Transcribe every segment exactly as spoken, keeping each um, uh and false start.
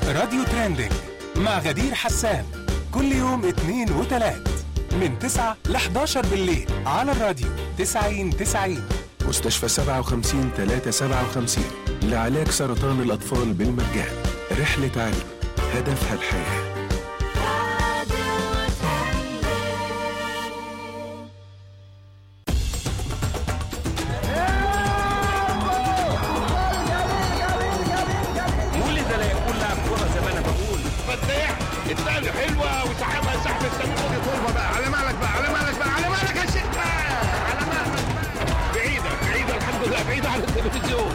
راديو ترندنج مع غدير حسان كل يوم اثنين وثلاث من تسعة ل حداشر بالليل على الراديو تسعين تسعين. مستشفى سبعة وخمسين ثلاثة سبعة وخمسين لعلاج سرطان الأطفال بالمجان. رحلة علم هدفها الحياة. الثاني حلوه وسحبها سحب السمير طولها بقى على مالك بقى على مالك بقى على مالك يا شيخ بقى على مالك بقى. بعيده بعيده الحمد لله بعيده عن التلفزيون.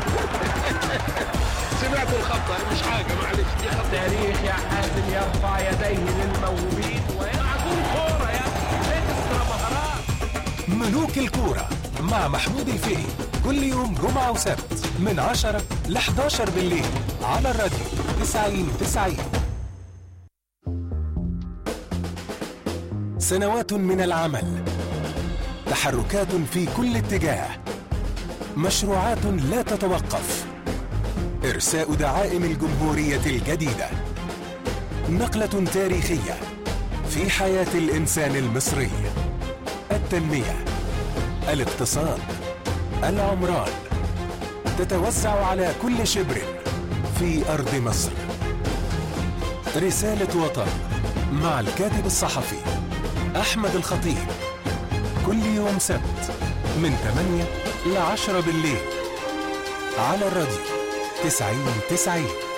سمعت الخطه مش حاجه معلش دي خطه. تاريخ يا حازم يرفع يديه للموهوبين ويلعبون كوره يا اكسترا مهارات. ملوك الكوره مع محمود الفقي كل يوم جمعه وسبت من عشرة ل حداشر بالليل على الراديو تسعين تسعين. سنوات من العمل، تحركات في كل اتجاه، مشروعات لا تتوقف، إرساء دعائم الجمهورية الجديدة، نقلة تاريخية في حياة الإنسان المصري. التنمية، الاقتصاد، العمران تتوزع على كل شبر في أرض مصر. رسالة وطن مع الكاتب الصحفي أحمد الخطيب كل يوم سبت من ثمانية ل عشرة بالليل على الراديو تسعين تسعين.